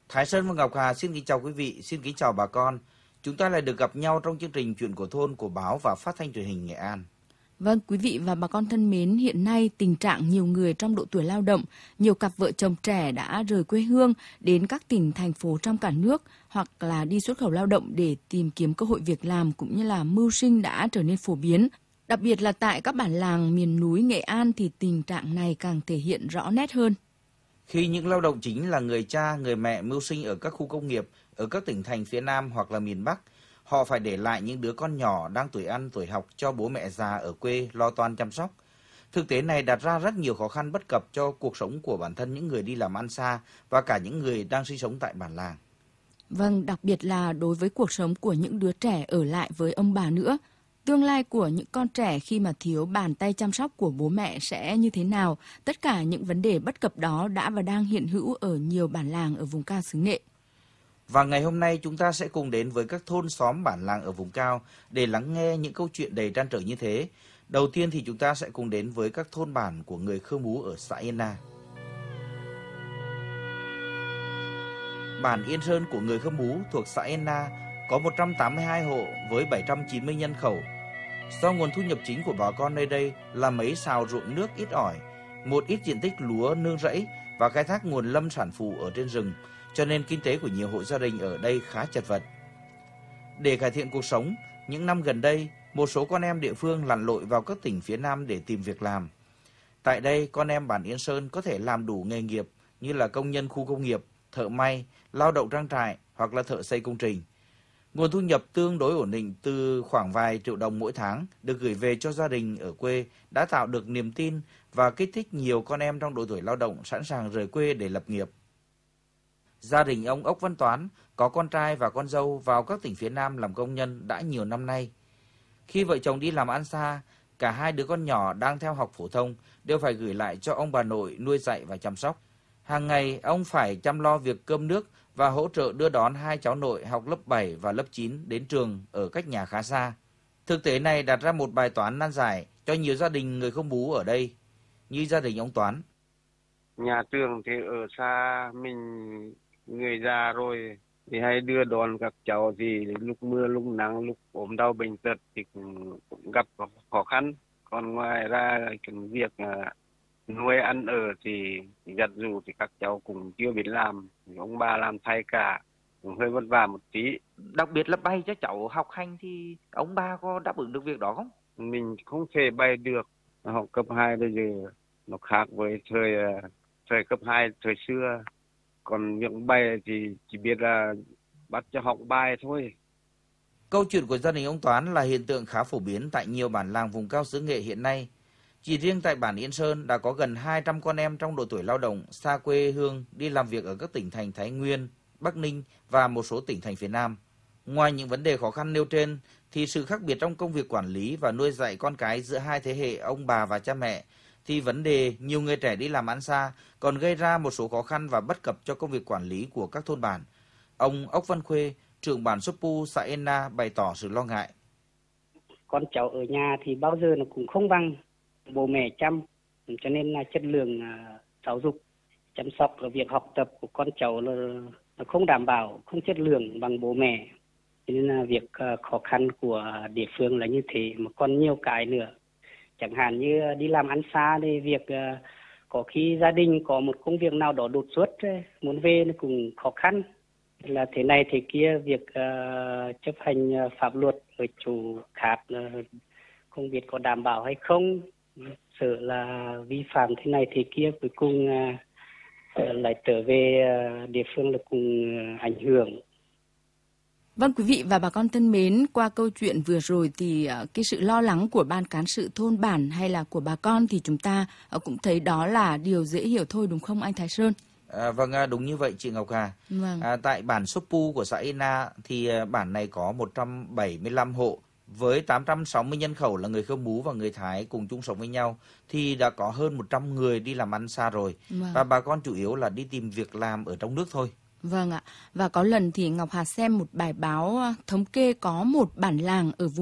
Thái Sơn và Ngọc Hà xin kính chào quý vị, xin kính chào bà con. Chúng ta lại được gặp nhau trong chương trình Chuyện của thôn của báo và phát thanh truyền hình Nghệ An. Vâng, quý vị và bà con thân mến, hiện nay tình trạng nhiều người trong độ tuổi lao động, nhiều cặp vợ chồng trẻ đã rời quê hương đến các tỉnh, thành phố trong cả nước hoặc là đi xuất khẩu lao động để tìm kiếm cơ hội việc làm cũng như là mưu sinh đã trở nên phổ biến. Đặc biệt là tại các bản làng miền núi Nghệ An thì tình trạng này càng thể hiện rõ nét hơn. Khi những lao động chính là người cha, người mẹ mưu sinh ở các khu công nghiệp, ở các tỉnh thành phía Nam hoặc là miền Bắc, họ phải để lại những đứa con nhỏ đang tuổi ăn, tuổi học cho bố mẹ già ở quê lo toan chăm sóc. Thực tế này đặt ra rất nhiều khó khăn bất cập cho cuộc sống của bản thân những người đi làm ăn xa và cả những người đang sinh sống tại bản làng. Vâng, đặc biệt là đối với cuộc sống của những đứa trẻ ở lại với ông bà nữa. Tương lai của những con trẻ khi mà thiếu bàn tay chăm sóc của bố mẹ sẽ như thế nào? Tất cả những vấn đề bất cập đó đã và đang hiện hữu ở nhiều bản làng ở vùng cao xứ Nghệ. Và ngày hôm nay chúng ta sẽ cùng đến với các thôn xóm bản làng ở vùng cao để lắng nghe những câu chuyện đầy trăn trở như thế. Đầu tiên thì chúng ta sẽ cùng đến với các thôn bản của người Khơ Mú ở xã Yên Na. Bản Yên Sơn của người Khơ Mú thuộc xã Yên Na có 182 hộ với 790 nhân khẩu. Do nguồn thu nhập chính của bà con nơi đây là mấy sào ruộng nước ít ỏi, một ít diện tích lúa nương rẫy và khai thác nguồn lâm sản phụ ở trên rừng, cho nên kinh tế của nhiều hộ gia đình ở đây khá chật vật. Để cải thiện cuộc sống, những năm gần đây, một số con em địa phương lặn lội vào các tỉnh phía Nam để tìm việc làm. Tại đây, con em bản Yên Sơn có thể làm đủ nghề nghiệp như là công nhân khu công nghiệp, thợ may, lao động trang trại hoặc là thợ xây công trình. Nguồn thu nhập tương đối ổn định từ khoảng vài triệu đồng mỗi tháng được gửi về cho gia đình ở quê đã tạo được niềm tin và kích thích nhiều con em trong độ tuổi lao động sẵn sàng rời quê để lập nghiệp. Gia đình ông Ốc Văn Toán có con trai và con dâu vào các tỉnh phía Nam làm công nhân đã nhiều năm nay. Khi vợ chồng đi làm ăn xa, cả hai đứa con nhỏ đang theo học phổ thông đều phải gửi lại cho ông bà nội nuôi dạy và chăm sóc. Hàng ngày ông phải chăm lo việc cơm nước và hỗ trợ đưa đón hai cháu nội học lớp 7 và lớp 9 đến trường ở cách nhà khá xa. Thực tế này đặt ra một bài toán nan giải cho nhiều gia đình người Khơ Mú ở đây, như gia đình ông Toán. Nhà trường thì ở xa, mình người già rồi thì hay đưa đón các cháu thì lúc mưa, lúc nắng, lúc ốm đau bệnh tật thì cũng gặp khó khăn. Còn ngoài ra cái việc nuôi ăn ở thì giặt giũ thì các cháu cũng chưa biết làm, ông bà làm thay cả, cũng hơi vất vả một tí. Đặc biệt là bày cho cháu học hành thì ông bà có đáp ứng được việc đó không? Mình không thể bày được. Học cấp 2 bây giờ nó khác với thời cấp 2 thời xưa. Còn những bài thì chỉ biết là bắt cho học bài thôi. Câu chuyện của gia đình ông Toán là hiện tượng khá phổ biến tại nhiều bản làng vùng cao xứ Nghệ hiện nay. Chỉ riêng tại bản Yên Sơn đã có gần 200 con em trong độ tuổi lao động xa quê hương đi làm việc ở các tỉnh thành Thái Nguyên, Bắc Ninh và một số tỉnh thành phía Nam. Ngoài những vấn đề khó khăn nêu trên, thì sự khác biệt trong công việc quản lý và nuôi dạy con cái giữa hai thế hệ ông bà và cha mẹ, thì vấn đề nhiều người trẻ đi làm ăn xa còn gây ra một số khó khăn và bất cập cho công việc quản lý của các thôn bản. Ông Ốc Văn Khuê, trưởng bản Sốp Pu, xã Yên Na bày tỏ sự lo ngại. Con cháu ở nhà thì bao giờ nó cũng không bằng bố mẹ chăm, cho nên là chất lượng giáo dục, chăm sóc và việc học tập của con cháu nó không đảm bảo, không chất lượng bằng bố mẹ. Cho nên là việc khó khăn của địa phương là như thế, mà còn nhiều cái nữa. Chẳng hạn như đi làm ăn xa thì việc có khi gia đình có một công việc nào đó đột xuất muốn về nó cũng khó khăn. Là thế này thế kia, việc chấp hành pháp luật ở chủ khác không biết có đảm bảo hay không, sợ là vi phạm thế này thế kia cuối cùng lại trở về địa phương là cùng ảnh hưởng. Vâng, quý vị và bà con thân mến, qua câu chuyện vừa rồi thì cái sự lo lắng của ban cán sự thôn bản hay là của bà con thì chúng ta cũng thấy đó là điều dễ hiểu thôi, đúng không anh Thái Sơn? Vâng, đúng như vậy chị Ngọc Hà. Vâng. Tại bản Sốp Pu của xã Yên Na thì bản này có 175 hộ với 860 nhân khẩu là người Khơ Mú và người Thái cùng chung sống với nhau, thì đã có hơn 100 người đi làm ăn xa rồi. Vâng. Và bà con chủ yếu là đi tìm việc làm ở trong nước thôi. Vâng ạ. Và có lần thì Ngọc Hà xem một bài báo thống kê có một bản làng ở vùng